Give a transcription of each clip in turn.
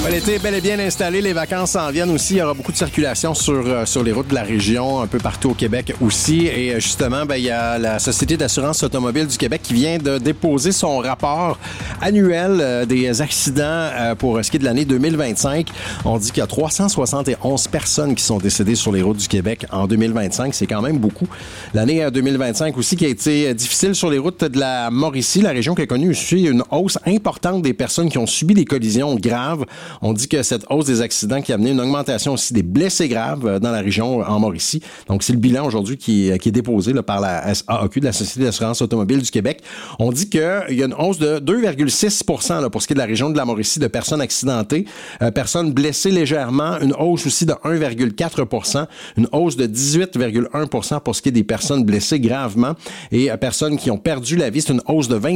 L'été est bel et bien installé, les vacances s'en viennent aussi. Il y aura beaucoup de circulation sur les routes de la région, un peu partout au Québec aussi. Et justement, il y a la Société d'assurance automobile du Québec qui vient de déposer son rapport annuel des accidents pour ce qui est de l'année 2025. On dit qu'il y a 371 personnes qui sont décédées sur les routes du Québec en 2025. C'est quand même beaucoup. L'année 2025 aussi qui a été difficile sur les routes de la Mauricie, la région qui a connu aussi une hausse importante des personnes qui ont subi des collisions graves. On dit que cette hausse des accidents qui a amené une augmentation aussi des blessés graves dans la région en Mauricie. Donc, c'est le bilan aujourd'hui qui est déposé là, par la SAAQ, de la Société d'assurance automobile du Québec. On dit qu'il y a une hausse de 2,6 % pour ce qui est de la région de la Mauricie de personnes accidentées, personnes blessées légèrement, une hausse aussi de 1,4 %, une hausse de 18,1 % pour ce qui est des personnes blessées gravement et personnes qui ont perdu la vie, c'est une hausse de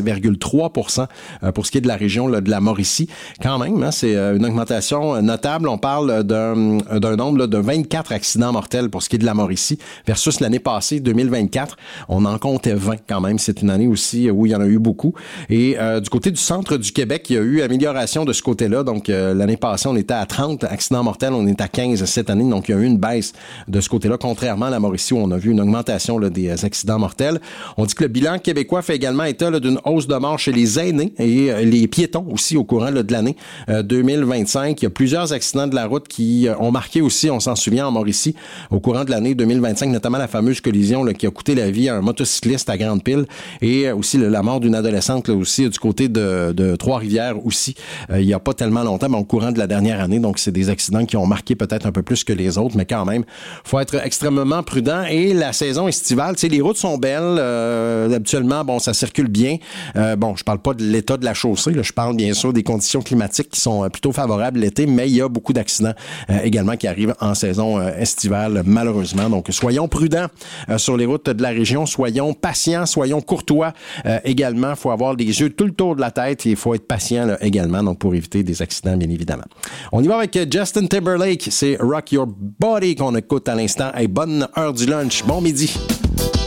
26,3 % pour ce qui est de la région là, de la Mauricie. Quand même, hein, c'est une augmentation notable. On parle d'un nombre là, de 24 accidents mortels pour ce qui est de la Mauricie versus l'année passée, 2024. On en comptait 20 quand même. C'est une année aussi où il y en a eu beaucoup. Et du côté du centre du Québec, il y a eu amélioration de ce côté-là. Donc, l'année passée, on était à 30 accidents mortels. On est à 15 cette année. Donc, il y a eu une baisse de ce côté-là, contrairement à la Mauricie où on a vu une augmentation là, des accidents mortels. On dit que le bilan québécois fait également état là, d'une hausse de morts chez les aînés et les piétons aussi au courant là, de l'année 2025. Il y a plusieurs accidents de la route qui ont marqué aussi, on s'en souvient, en Mauricie, au courant de l'année 2025, notamment la fameuse collision là, qui a coûté la vie à un motocycliste à Grande-Pile et aussi la mort d'une adolescente là, aussi du côté de Trois-Rivières aussi. Il n'y a pas tellement longtemps, mais au courant de la dernière année. Donc, c'est des accidents qui ont marqué peut-être un peu plus que les autres, mais quand même, faut être extrêmement prudent. Et la saison estivale, tu sais, les routes sont belles. Habituellement, bon, ça circule bien. Je parle pas de l'état de la chaussée. Là, je parle bien sûr des conditions climatiques qui sont plutôt favorables l'été, mais il y a beaucoup d'accidents également qui arrivent en saison estivale, malheureusement. Donc, soyons prudents sur les routes de la région, soyons patients, soyons courtois également. Il faut avoir les yeux tout le tour de la tête et il faut être patient là, également, donc pour éviter des accidents, bien évidemment. On y va avec Justin Timberlake. C'est Rock Your Body qu'on écoute à l'instant. Hey, bonne heure du lunch. Bon midi.